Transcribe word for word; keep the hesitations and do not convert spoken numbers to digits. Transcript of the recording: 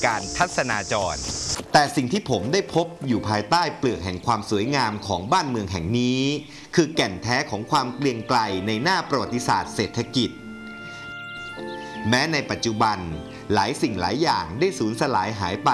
การทัศนาจรแต่สิ่งที่ผมได้พบอยู่ภายใต้เปลือกแห่งความสวยงามของบ้านเมืองแห่งนี้ คือแก่นแท้ของความเกรียงไกรในหน้าประวัติศาสตร์เศรษฐกิจแม้ในปัจจุบันหลายสิ่งหลายอย่างได้สูญสลายหายไป